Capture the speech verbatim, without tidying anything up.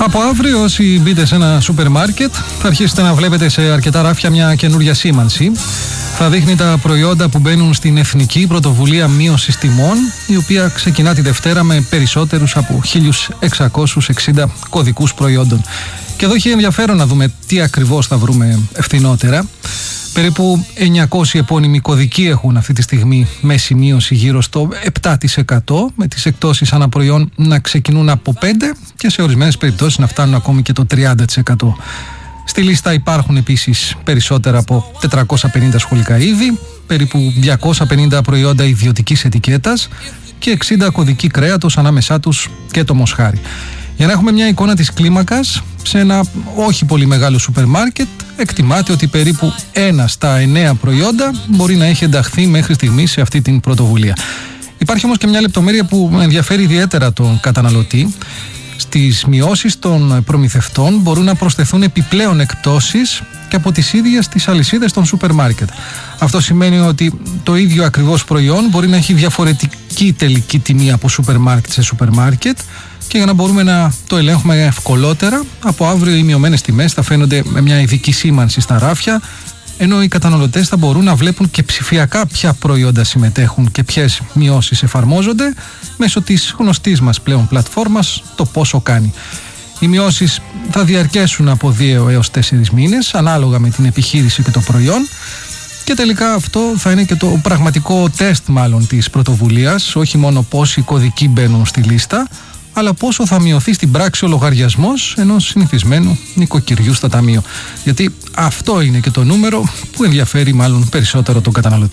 Από αύριο, όσοι μπείτε σε ένα σούπερ μάρκετ, θα αρχίσετε να βλέπετε σε αρκετά ράφια μια καινούρια σήμανση. Θα δείχνει τα προϊόντα που μπαίνουν στην Εθνική Πρωτοβουλία Μείωσης Τιμών, η οποία ξεκινά τη Δευτέρα με περισσότερους από χίλια εξακόσιους εξήντα κωδικούς προϊόντων. Και εδώ έχει ενδιαφέρον να δούμε τι ακριβώς θα βρούμε ευθυνότερα. Περίπου εννιακόσιοι επώνυμοι κωδικοί έχουν αυτή τη στιγμή μέση μείωση γύρω στο επτά τοις εκατό, με τις εκτόσεις ανά προϊόν να ξεκινούν από πέντε τοις εκατό και σε ορισμένες περιπτώσεις να φτάνουν ακόμη και το τριάντα τοις εκατό. Στη λίστα υπάρχουν επίσης περισσότερα από τετρακόσια πενήντα σχολικά είδη, περίπου διακόσια πενήντα προϊόντα ιδιωτικής ετικέτας και εξήντα κωδικοί κρέατος, ανάμεσά τους και το μοσχάρι. Για να έχουμε μια εικόνα της κλίμακας, σε ένα όχι πολύ μεγάλο σούπερ μάρκετ εκτιμάται ότι περίπου ένα στα εννέα προϊόντα μπορεί να έχει ενταχθεί μέχρι στιγμή σε αυτή την πρωτοβουλία. Υπάρχει όμως και μια λεπτομέρεια που ενδιαφέρει ιδιαίτερα τον καταναλωτή. Στις μειώσεις των προμηθευτών μπορούν να προσθεθούν επιπλέον εκπτώσεις και από τις ίδιες τις αλυσίδες των σούπερ μάρκετ. Αυτό σημαίνει ότι το ίδιο ακριβώς προϊόν μπορεί να έχει διαφορετική τελική τιμή από σούπερ μάρκετ σε σούπερ μάρκετ, και για να μπορούμε να το ελέγχουμε ευκολότερα, από αύριο οι μειωμένες τιμές θα φαίνονται με μια ειδική σήμανση στα ράφια, ενώ οι καταναλωτές θα μπορούν να βλέπουν και ψηφιακά ποια προϊόντα συμμετέχουν και ποιες μειώσεις εφαρμόζονται μέσω της γνωστής μας πλέον πλατφόρμας, το πόσο κάνει. Οι μειώσεις θα διαρκέσουν από δύο έως τέσσερις μήνες, ανάλογα με την επιχείρηση και το προϊόν, και τελικά αυτό θα είναι και το πραγματικό τεστ μάλλον της πρωτοβουλίας, όχι μόνο πόσοι κωδικοί μπαίνουν στη λίστα, αλλά πόσο θα μειωθεί στην πράξη ο λογαριασμός ενός συνηθισμένου νοικοκυριού στο ταμείο. Γιατί αυτό είναι και το νούμερο που ενδιαφέρει μάλλον περισσότερο τον καταναλωτή.